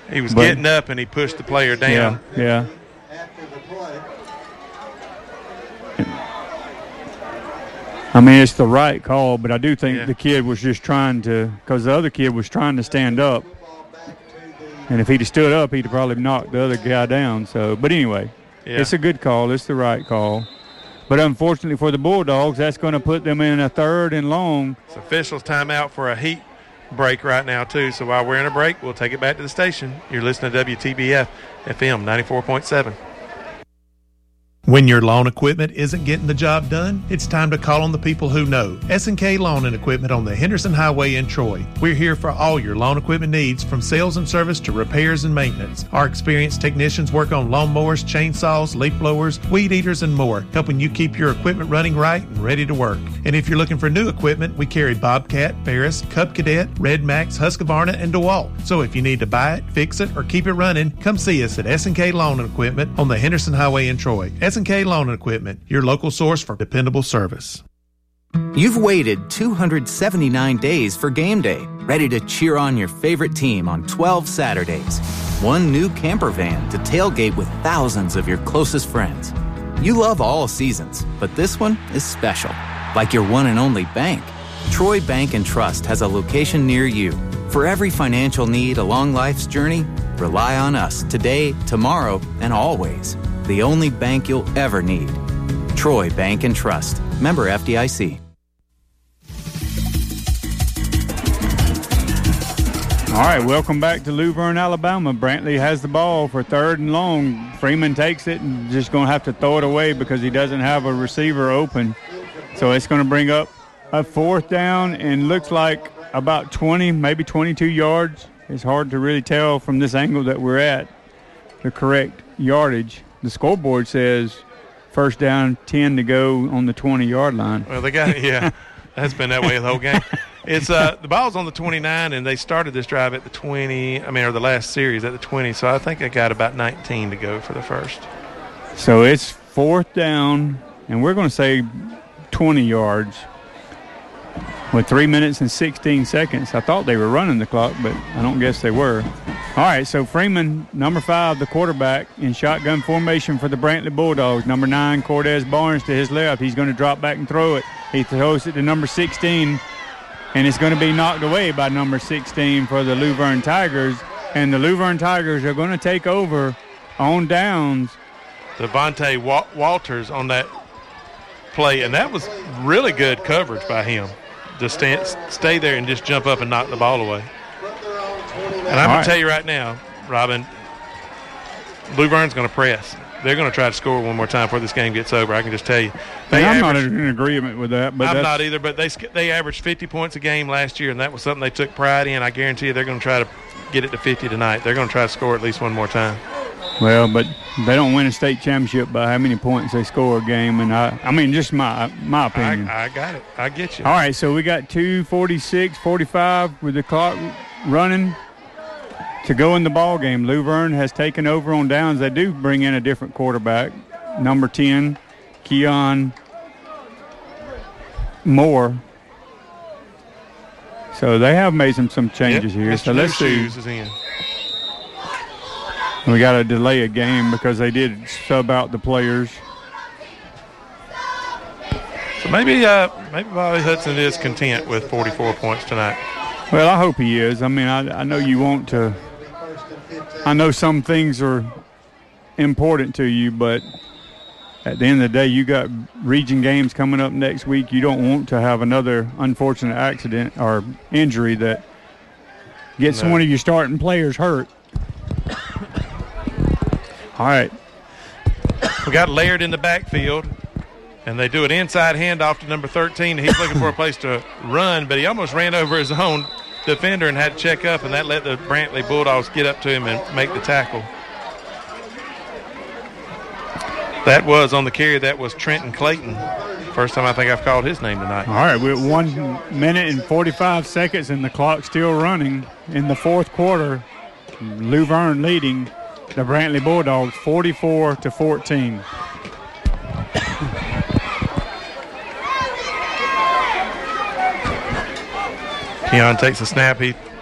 He was getting up and he pushed the player down. Yeah. I mean, it's the right call, but I do think the kid was just trying to, because the other kid was trying to stand up. And if he'd have stood up, he'd have probably knocked the other guy down. So, but anyway, it's a good call. It's the right call. But unfortunately for the Bulldogs, that's going to put them in a 3rd and long. It's officials timeout for a heat break right now, too. So while we're in a break, we'll take it back to the station. You're listening to WTBF FM 94.7. When your lawn equipment isn't getting the job done, it's time to call on the people who know. S&K Lawn and Equipment on the Henderson Highway in Troy. We're here for all your lawn equipment needs, from sales and service to repairs and maintenance. Our experienced technicians work on lawnmowers, chainsaws, leaf blowers, weed eaters, and more, helping you keep your equipment running right and ready to work. And if you're looking for new equipment, we carry Bobcat, Ferris, Cub Cadet, Red Max, Husqvarna, and DeWalt. So if you need to buy it, fix it, or keep it running, come see us at S&K Lawn and Equipment on the Henderson Highway in Troy. S&K Lawn and Equipment, your local source for dependable service. You've waited 279 days for game day, ready to cheer on your favorite team on 12 Saturdays. One new camper van to tailgate with thousands of your closest friends. You love all seasons, but this one is special, like your one and only bank. Troy Bank and Trust has a location near you. For every financial need along life's journey, rely on us today, tomorrow, and always. The only bank you'll ever need. Troy Bank and Trust. Member FDIC. All right, welcome back to Luverne, Alabama. Brantley has the ball for 3rd and long. Freeman takes it and just going to have to throw it away because he doesn't have a receiver open. So it's going to bring up a 4th down and looks like about 20, maybe 22 yards. It's hard to really tell from this angle that we're at the correct yardage. The scoreboard says 1st down, 10 to go on the 20-yard line. Well, they got it, that's been that way the whole game. It's the ball's on the 29, and they started this drive at the 20, or the last series at the 20, so I think they got about 19 to go for the first. So it's 4th down, and we're going to say 20 yards with 3 minutes and 16 seconds. I thought they were running the clock, but I don't guess they were. All right, so Freeman, number 5, the quarterback, in shotgun formation for the Brantley Bulldogs. Number 9, Cordez Barnes to his left. He's going to drop back and throw it. He throws it to number 16, and it's going to be knocked away by number 16 for the Luverne Tigers. And the Luverne Tigers are going to take over on downs. Devontae Walters on that play, and that was really good coverage by him. Just stay there and just jump up and knock the ball away. And I'm going to tell you right now, Robin, Luverne's going to press. They're going to try to score one more time before this game gets over. I can just tell you. I'm not in agreement with that. But I'm not either, but they averaged 50 points a game last year, and that was something they took pride in. I guarantee you they're going to try to get it to 50 tonight. They're going to try to score at least one more time. Well, but they don't win a state championship by how many points they score a game. And I mean, just my opinion. I got it. I get you. All right, so we got 2:46:45 with the clock running to go in the ball game. Luverne has taken over on downs. They do bring in a different quarterback, number 10, Keon Moore. So they have made some changes here. Mr. So let's see. Is in. We got to delay a game because they did sub out the players. So maybe Bobby Hudson is content with 44 points tonight. Well, I hope he is. I mean, I know you want to. I know some things are important to you, but at the end of the day, you got region games coming up next week. You don't want to have another unfortunate accident or injury that gets one of your starting players hurt. All right. We got Laird in the backfield, and they do an inside handoff to number 13. He's looking for a place to run, but he almost ran over his own defender and had to check up, and that let the Brantley Bulldogs get up to him and make the tackle. That was on the carry. That was Trenton Clayton. First time I think I've called his name tonight. All right, we're at 1 minute and 45 seconds, and the clock's still running in the fourth quarter. Luverne leading the Brantley Bulldogs 44-14. Keon takes a snap. He